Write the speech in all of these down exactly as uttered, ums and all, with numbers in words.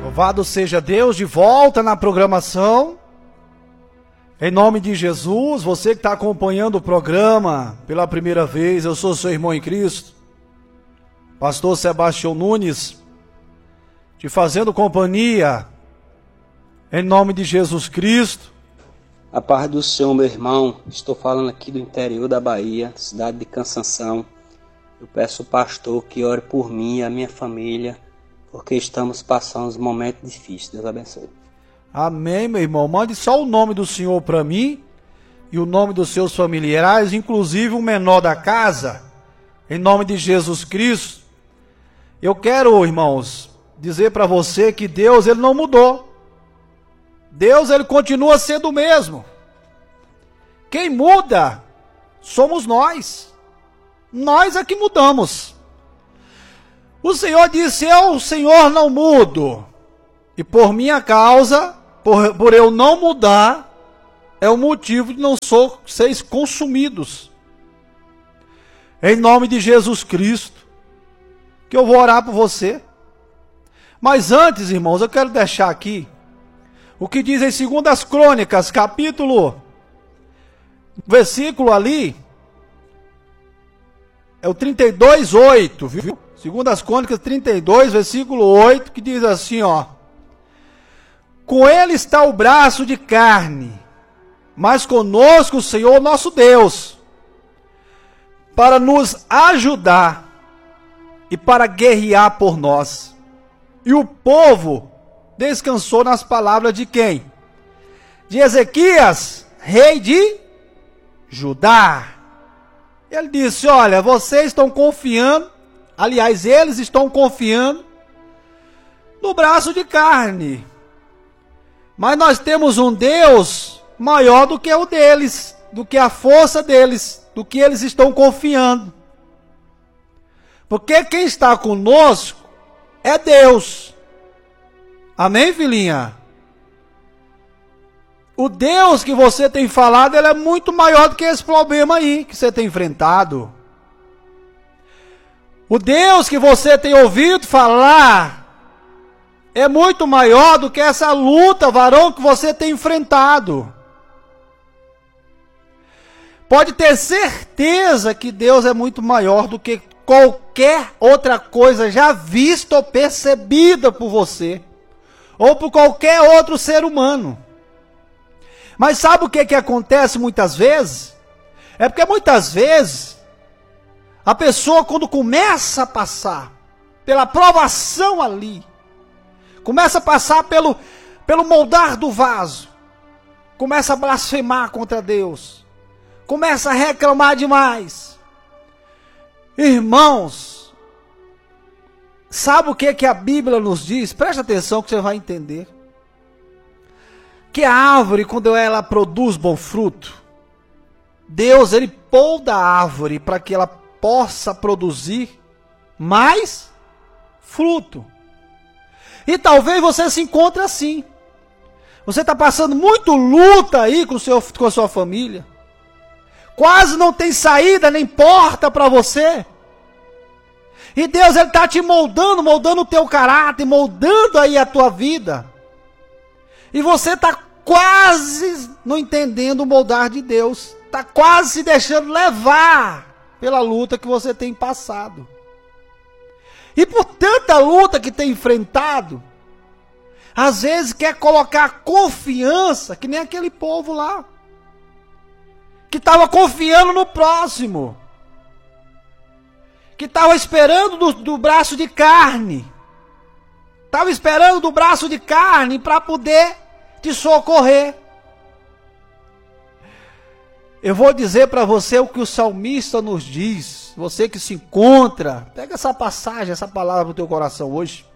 Louvado seja Deus, de volta na programação. Em nome de Jesus, você que está acompanhando o programa pela primeira vez, eu sou seu irmão em Cristo, pastor Sebastião Nunes, te fazendo companhia, em nome de Jesus Cristo. A paz do Senhor, meu irmão. Estou falando aqui do interior da Bahia, cidade de Cansanção. Eu peço ao pastor que ore por mim e a minha família, porque estamos passando uns momentos difíceis. Deus abençoe. Amém, meu irmão. Mande só o nome do Senhor para mim e o nome dos seus familiares, inclusive o menor da casa, em nome de Jesus Cristo. Eu quero, irmãos, dizer para você que Deus, ele não mudou. Deus, ele continua sendo o mesmo. Quem muda somos nós. Nós é que mudamos. O Senhor disse: eu, o Senhor, não mudo. E por minha causa, por, por eu não mudar, é o motivo de não sou, seres consumidos. Em nome de Jesus Cristo, que eu vou orar por você. Mas antes, irmãos, eu quero deixar aqui o que diz em Segundas Crônicas, capítulo, versículo ali, é o trinta e dois, oito, viu? Segundas Crônicas trinta e dois, versículo oito, que diz assim, ó: com ele está o braço de carne, mas conosco o Senhor nosso Deus, para nos ajudar e para guerrear por nós. E o povo descansou nas palavras de quem? De Ezequias, rei de Judá. Ele disse: olha, vocês estão confiando, aliás, eles estão confiando no braço de carne. Mas nós temos um Deus maior do que o deles, do que a força deles, do que eles estão confiando. Porque quem está conosco é Deus. Amém, filhinha? O Deus que você tem falado, ele é muito maior do que esse problema aí que você tem enfrentado. O Deus que você tem ouvido falar é muito maior do que essa luta, varão, que você tem enfrentado. Pode ter certeza que Deus é muito maior do que qualquer outra coisa já vista ou percebida por você, ou por qualquer outro ser humano. Mas sabe o que, que acontece muitas vezes? É porque muitas vezes a pessoa, quando começa a passar pela provação ali, começa a passar pelo, pelo moldar do vaso, começa a blasfemar contra Deus, começa a reclamar demais. Irmãos, sabe o que, que a Bíblia nos diz? Preste atenção que você vai entender. Que a árvore, quando ela produz bom fruto, Deus, ele podá a árvore para que ela possa produzir mais fruto. E talvez você se encontre assim. Você está passando muito luta aí com, seu, com a sua família. Quase não tem saída nem porta para você. E Deus, ele está te moldando, moldando o teu caráter, moldando aí a tua vida. E você está quase não entendendo o moldar de Deus. Está quase se deixando levar pela luta que você tem passado. E por tanta luta que tem enfrentado, às vezes quer colocar confiança, que nem aquele povo lá, que estava confiando no próximo, que estava esperando do, do braço de carne, estava esperando do braço de carne para poder te socorrer. Eu vou dizer para você o que o salmista nos diz. Você que se encontra, pega essa passagem, essa palavra no teu coração hoje.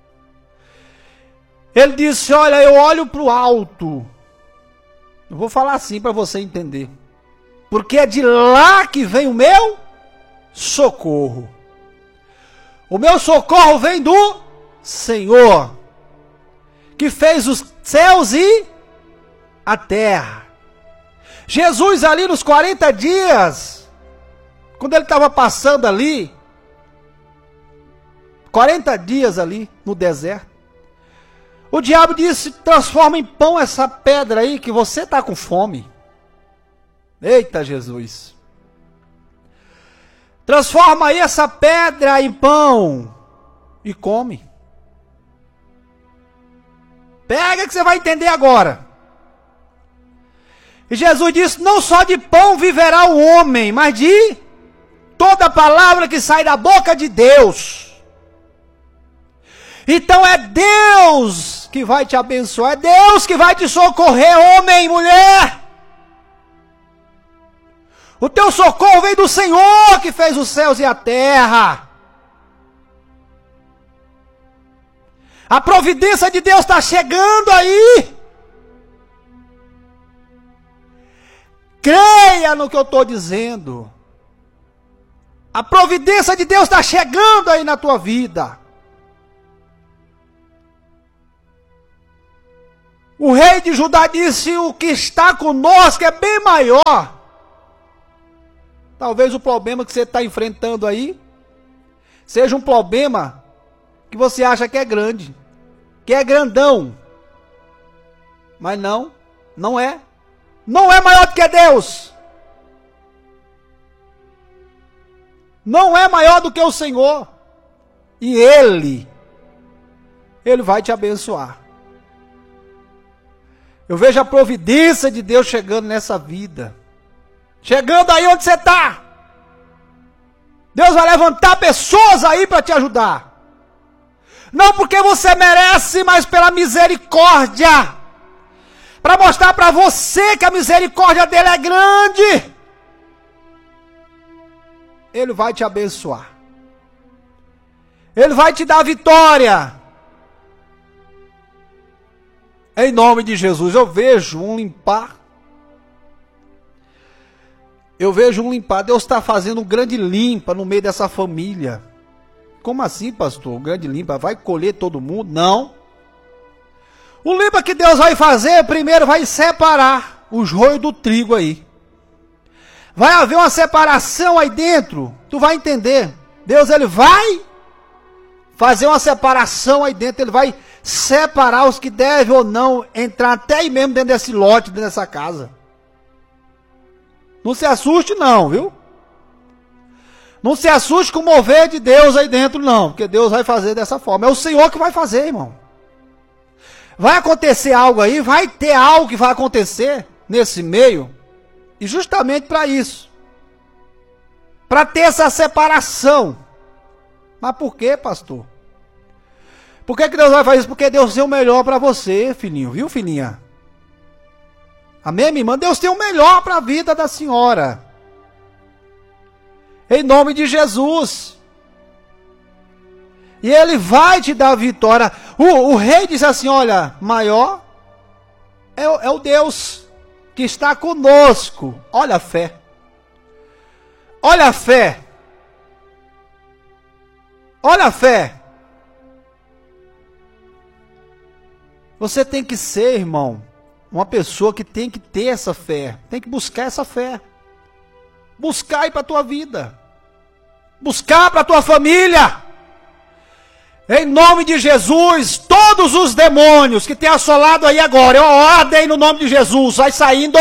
Ele disse: olha, eu olho para o alto. Eu vou falar assim para você entender. Porque é de lá que vem o meu socorro. O meu socorro vem do Senhor, que fez os céus e a terra. Jesus ali nos quarenta dias, quando ele estava passando ali, quarenta dias ali no deserto, O diabo disse, transforma em pão essa pedra aí que você está com fome. Eita Jesus. Transforma aí essa pedra em pão e come. Pega que você vai entender agora. E Jesus disse, não só de pão viverá o homem, mas de toda palavra que sai da boca de Deus. Então é Deus que vai te abençoar, é Deus que vai te socorrer, homem e mulher. O teu socorro vem do Senhor que fez os céus e a terra. A providência de Deus está chegando aí. Creia no que eu estou dizendo. A providência de Deus está chegando aí na tua vida. O rei de Judá disse, o que está conosco é bem maior. Talvez o problema que você está enfrentando aí seja um problema que você acha que é grande, que é grandão. Mas não, não é. Não é maior do que Deus. Não é maior do que o Senhor. E Ele, Ele vai te abençoar. Eu vejo a providência de Deus chegando nessa vida. Chegando aí onde você está. Deus vai levantar pessoas aí para te ajudar. Não porque você merece, mas pela misericórdia. Para mostrar para você que a misericórdia dele é grande. Ele vai te abençoar. Ele vai te dar vitória. Em nome de Jesus, eu vejo um limpar. Eu vejo um limpar. Deus está fazendo um grande limpa no meio dessa família. Como assim, pastor? Um grande limpa? Vai colher todo mundo? Não. O limpa que Deus vai fazer, primeiro vai separar o joio do trigo aí. Vai haver uma separação aí dentro. Tu vai entender. Deus, ele vai fazer uma separação aí dentro. Ele vai separar os que devem ou não entrar até aí mesmo dentro desse lote, dentro dessa casa. Não se assuste não, viu? Não se assuste com o mover de Deus aí dentro não, porque Deus vai fazer dessa forma. É o Senhor que vai fazer, irmão. Vai acontecer algo aí, vai ter algo que vai acontecer nesse meio, e justamente para isso. Para ter essa separação. Mas por quê, pastor? Por que que Deus vai fazer isso? Porque Deus tem o melhor para você, filhinho, viu, filhinha? Amém, minha irmã? Deus tem o melhor para a vida da senhora. Em nome de Jesus. E Ele vai te dar a vitória. O, o rei diz assim, olha, maior é, é o Deus que está conosco. Olha a fé. Olha a fé. Olha a fé. Você tem que ser, irmão, uma pessoa que tem que ter essa fé. Tem que buscar essa fé. Buscar aí para a tua vida. Buscar para a tua família. Em nome de Jesus, todos os demônios que tem assolado aí agora, eu ordem no nome de Jesus, vai saindo.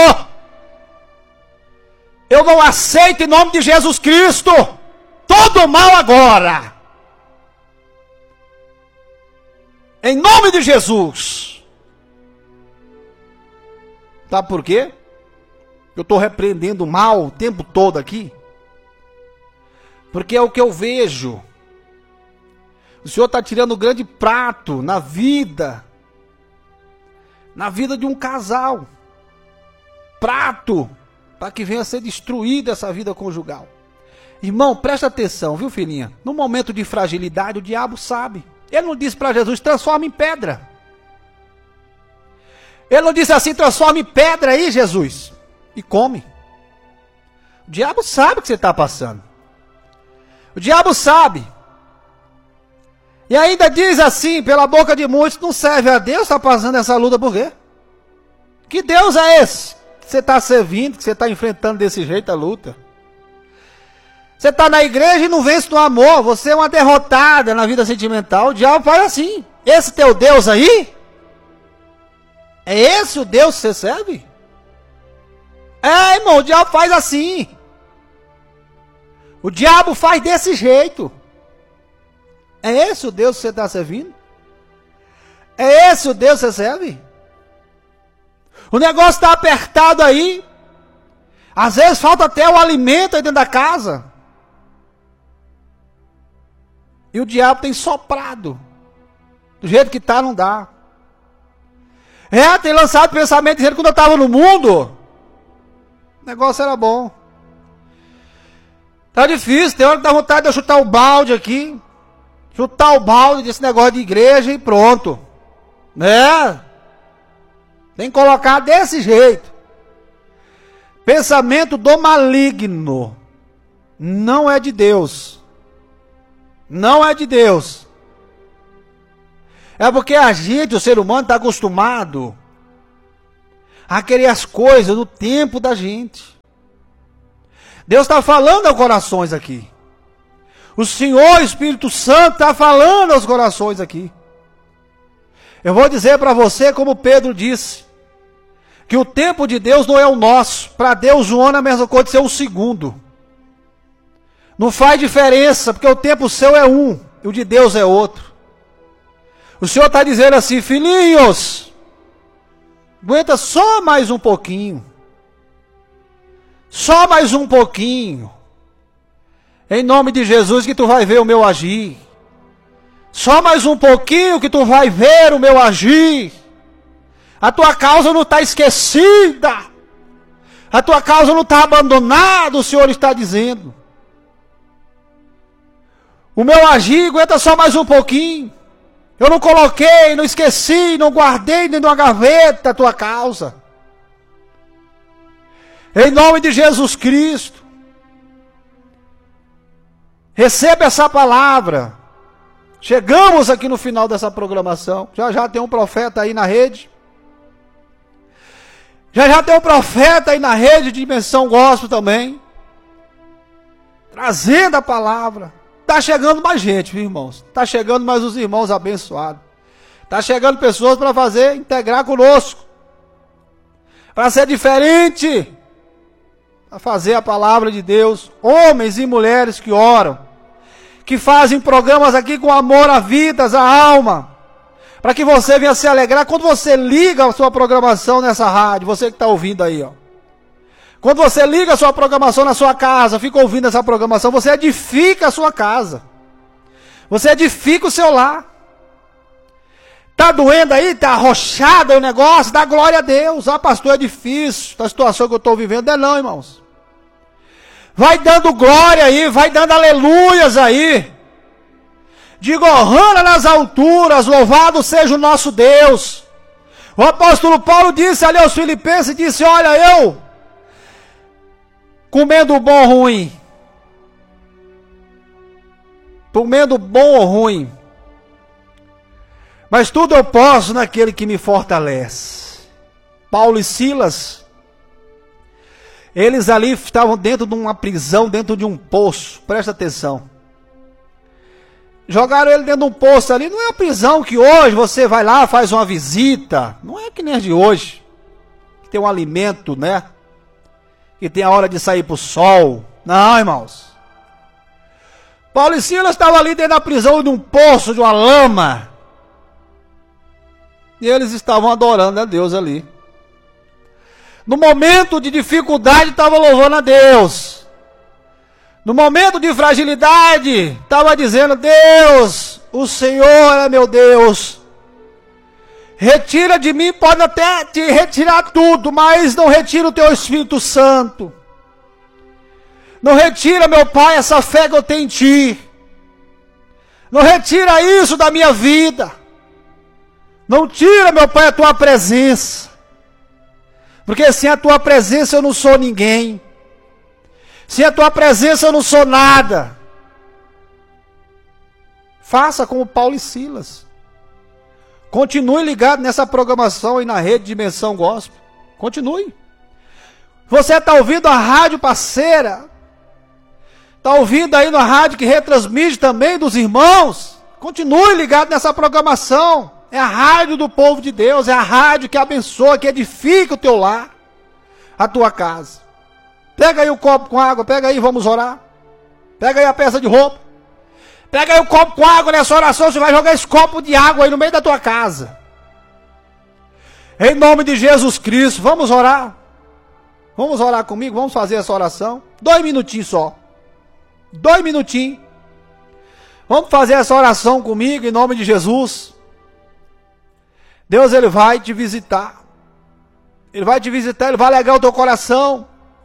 Eu não aceito em nome de Jesus Cristo todo mal agora. Em nome de Jesus. Sabe por quê? Eu estou repreendendo o mal o tempo todo aqui. Porque é o que eu vejo. O Senhor está tirando um grande prato na vida. Na vida de um casal. Prato. Para que venha a ser destruída essa vida conjugal. Irmão, presta atenção, viu, filhinha? No momento de fragilidade, o diabo sabe. Ele não disse para Jesus, transforma em pedra. Ele não disse assim, transforma em pedra aí, Jesus. E come. O diabo sabe o que você está passando. O diabo sabe. E ainda diz assim, pela boca de muitos, não serve a Deus, está passando essa luta por quê? Que Deus é esse que você está servindo, que você está enfrentando desse jeito a luta? Você está na igreja e não vence no amor, você é uma derrotada na vida sentimental, o diabo faz assim. Esse teu Deus aí, É esse o Deus que você serve? É, irmão, o diabo faz assim. O diabo faz desse jeito. É esse o Deus que você está servindo? É esse o Deus que você serve? O negócio está apertado aí. Às vezes falta até o alimento aí dentro da casa. E o diabo tem soprado. Do jeito que está, não dá. É, tem lançado pensamento dizendo que quando eu estava no mundo, o negócio era bom. Tá difícil, tem hora que dá vontade de eu chutar o balde aqui. Chutar o balde desse negócio de igreja e pronto. Né? Tem que colocar desse jeito. Pensamento do maligno. Não é de Deus. Não é de Deus. É porque a gente, o ser humano, está acostumado a querer as coisas no tempo da gente. Deus está falando aos corações aqui. O Senhor, Espírito Santo, está falando aos corações aqui. Eu vou dizer para você, como Pedro disse, que o tempo de Deus não é o nosso. Para Deus, um ano é a mesma coisa de ser um segundo. Não faz diferença, porque o tempo seu é um, e o de Deus é outro. O Senhor está dizendo assim, filhinhos, aguenta só mais um pouquinho. Só mais um pouquinho. Em nome de Jesus que tu vai ver o meu agir. Só mais um pouquinho que tu vai ver o meu agir. A tua causa não está esquecida. A tua causa não está abandonada, o Senhor está dizendo. O meu agir aguenta só mais um pouquinho. Eu não coloquei, não esqueci, não guardei dentro de uma gaveta a tua causa. Em nome de Jesus Cristo. Receba essa palavra. Chegamos aqui no final dessa programação. Já já tem um profeta aí na rede. Já já tem um profeta aí na rede de Dimensão Gospel também. Trazendo a palavra. Está chegando mais gente, viu, irmãos? Está chegando mais os irmãos abençoados. Está chegando pessoas para fazer, integrar conosco. Para ser diferente. Para fazer a palavra de Deus. Homens e mulheres que oram. Que fazem programas aqui com amor a vidas, a alma. Para que você venha se alegrar quando você liga a sua programação nessa rádio. Você que está ouvindo aí, ó. Quando você liga a sua programação na sua casa, fica ouvindo essa programação, você edifica a sua casa. Você edifica o seu lar. Está doendo aí, está arrochado o negócio, dá glória a Deus. Ah, pastor, é difícil, a situação que eu estou vivendo. Não é não, irmãos. Vai dando glória aí, vai dando aleluias aí. Diga, honra nas alturas, louvado seja o nosso Deus. O apóstolo Paulo disse ali aos Filipenses, disse, olha, eu... comendo bom ou ruim. Comendo bom ou ruim. Mas tudo eu posso naquele que me fortalece. Paulo e Silas, eles ali estavam dentro de uma prisão, dentro de um poço. Presta atenção. Jogaram ele dentro de um poço ali. Não é a prisão que hoje você vai lá, faz uma visita. Não é que nem a de hoje. Que tem um alimento, né? Que tem a hora de sair para o sol. Não, irmãos. Paulo e Silas estavam ali dentro da prisão de um poço, de uma lama. E eles estavam adorando a Deus ali. No momento de dificuldade, estavam louvando a Deus. No momento de fragilidade, estava dizendo, Deus, o Senhor é meu Deus. Retira de mim, pode até te retirar tudo, mas não retira o teu Espírito Santo. Não retira, meu Pai, essa fé que eu tenho em Ti. Não retira isso da minha vida. Não tira, meu Pai, a Tua presença. Porque sem a Tua presença eu não sou ninguém. Sem a Tua presença eu não sou nada. Faça como Paulo e Silas. Continue ligado nessa programação aí na rede Dimensão Gospel. Continue. Você está ouvindo a rádio parceira? Está ouvindo aí na rádio que retransmite também dos irmãos? Continue ligado nessa programação. É a rádio do povo de Deus, é a rádio que abençoa, que edifica o teu lar, a tua casa. Pega aí o copo com água, pega aí, vamos orar. Pega aí a peça de roupa. Pega aí o copo com água nessa oração, você vai jogar esse copo de água aí no meio da tua casa. Em nome de Jesus Cristo, vamos orar. Vamos orar comigo, vamos fazer essa oração. Dois minutinhos só. Dois minutinhos. Vamos fazer essa oração comigo em nome de Jesus. Deus, Ele vai te visitar. Ele vai te visitar, Ele vai alegrar o teu coração.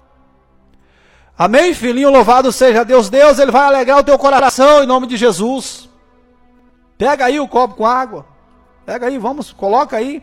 Amém, filhinho? Louvado seja Deus. Deus, Ele vai alegrar o teu coração em nome de Jesus. Pega aí o copo com água. Pega aí, vamos, coloca aí.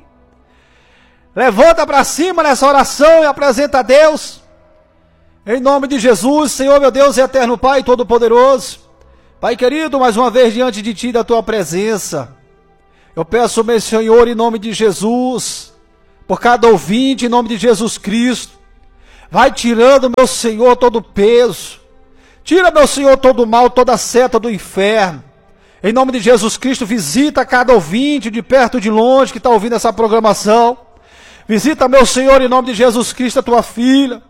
Levanta para cima nessa oração e apresenta a Deus. Em nome de Jesus, Senhor, meu Deus e eterno Pai Todo-Poderoso. Pai querido, mais uma vez diante de Ti, da Tua presença. Eu peço, meu Senhor, em nome de Jesus, por cada ouvinte, em nome de Jesus Cristo, vai tirando, meu Senhor, todo o peso. Tira, meu Senhor, todo o mal, toda a seta do inferno. Em nome de Jesus Cristo, visita cada ouvinte, de perto e de longe, que está ouvindo essa programação. Visita, meu Senhor, em nome de Jesus Cristo, a Tua filha.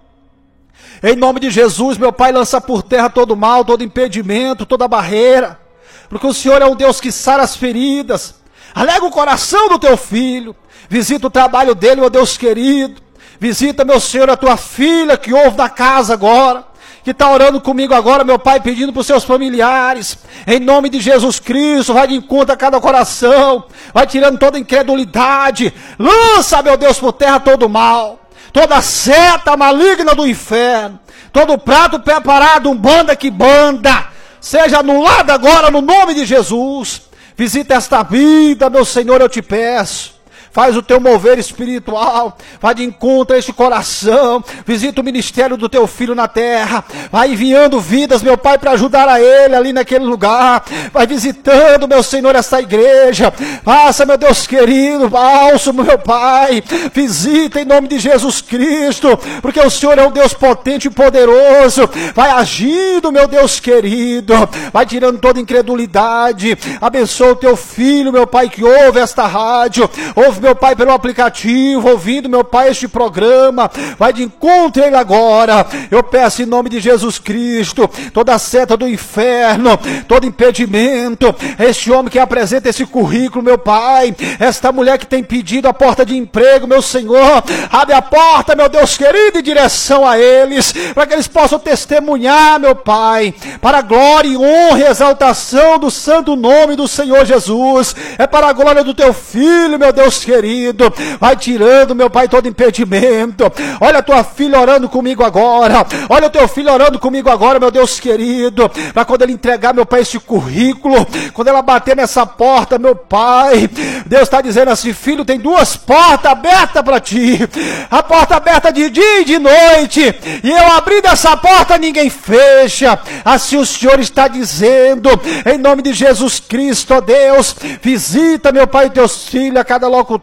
Em nome de Jesus, meu Pai, lança por terra todo mal, todo impedimento, toda barreira. Porque o Senhor é um Deus que sara as feridas. Alega o coração do teu filho. Visita o trabalho dele, meu Deus querido. Visita, meu Senhor, a tua filha que ouve da casa agora. Que está orando comigo agora, meu Pai, pedindo para os seus familiares. Em nome de Jesus Cristo, vai de encontro a cada coração. Vai tirando toda incredulidade. Lança, meu Deus, por terra todo o mal. Toda seta maligna do inferno. Todo prato preparado, um banda que banda. Seja anulado agora no nome de Jesus. Visita esta vida, meu Senhor, eu te peço. Faz o teu mover espiritual. Vai de encontro a este coração. Visita o ministério do teu filho na terra. Vai enviando vidas, meu Pai, para ajudar a ele ali naquele lugar. Vai visitando, meu Senhor, esta igreja. Faça, meu Deus querido, bálsamo, meu Pai. Visita em nome de Jesus Cristo. Porque o Senhor é um Deus potente e poderoso. Vai agindo, meu Deus querido. Vai tirando toda incredulidade. Abençoa o teu filho, meu Pai, que ouve esta rádio. Ouve, meu Pai, pelo aplicativo, ouvindo, meu Pai, este programa, vai de encontro a ele agora. Eu peço em nome de Jesus Cristo, toda a seta do inferno, todo impedimento, este homem que apresenta esse currículo, meu Pai, esta mulher que tem pedido a porta de emprego, meu Senhor, abre a porta, meu Deus querido, em direção a eles, para que eles possam testemunhar, meu Pai, para a glória e honra e exaltação do santo nome do Senhor Jesus. É para a glória do teu filho, meu Deus querido, vai tirando, meu Pai, todo impedimento. Olha a tua filha orando comigo agora, olha o teu filho orando comigo agora, meu Deus querido, para quando ele entregar, meu Pai, este currículo, quando ela bater nessa porta, meu Pai, Deus está dizendo assim: filho, tem duas portas abertas para ti, a porta aberta de dia e de noite, e eu abrindo essa porta, ninguém fecha. Assim o Senhor está dizendo, em nome de Jesus Cristo, ó Deus, visita, meu Pai, teus filhos, a cada locutor,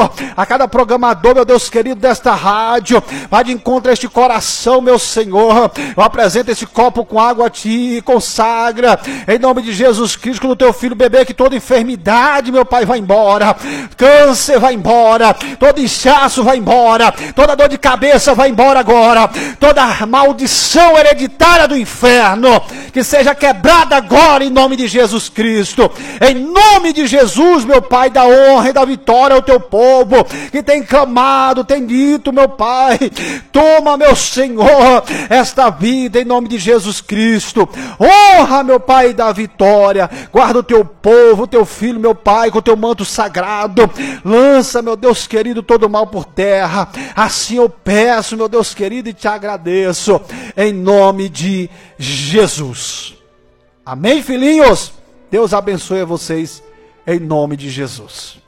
a cada programador, meu Deus querido, desta rádio. Vai de encontro a este coração, meu Senhor. Eu apresento esse copo com água a ti, consagra, em nome de Jesus Cristo, do teu filho bebê, que toda enfermidade, meu Pai, vai embora, câncer vai embora, todo inchaço vai embora, toda dor de cabeça vai embora agora, toda maldição hereditária do inferno, que seja quebrada agora, em nome de Jesus Cristo. Em nome de Jesus, meu Pai, da honra e da vitória ao teu povo, que tem clamado, tem dito, meu Pai, toma, meu Senhor, esta vida em nome de Jesus Cristo. Honra, meu Pai, da vitória. Guarda o teu povo, o teu filho, meu Pai, com o teu manto sagrado. Lança, meu Deus querido, todo o mal por terra. Assim eu peço, meu Deus querido, e te agradeço, em nome de Jesus. Amém, filhinhos? Deus abençoe a vocês, em nome de Jesus.